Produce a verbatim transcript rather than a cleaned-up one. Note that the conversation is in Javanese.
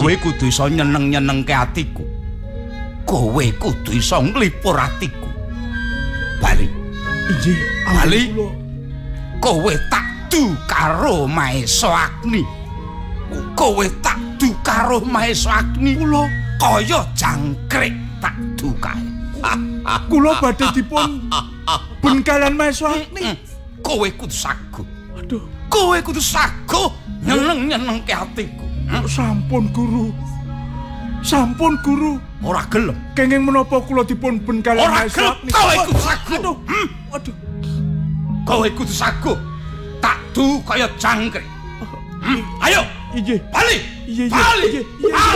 Kowe kudu iso nyeneng-nyenengke atiku. Kowe kudu iso nglipur atiku. Bali. Inggih, Bali. kula. Kowe tak du karo Maesa Agni. Kowe tak du karo Maesa Agni. Kula Kaya jangkrik tak du kae. kula badhe dipun ben kalian Maesa Agni. Kowe kudu sagu. Aduh, Kowe kudu sagu nyeneng-nyenengke atiku. sampun Guru. Sampun Guru. Ora gelem. Kenging menapa kula dipun ben kalian Ora Maesa gelem. Agni. Kowe kudu sagu. Aduh. Aduh. Kowe kudu sagu. Tak du kaya jangkrik. Hmm, ayo, Inggih. bali. Iya, iya, Bali. iya, iya.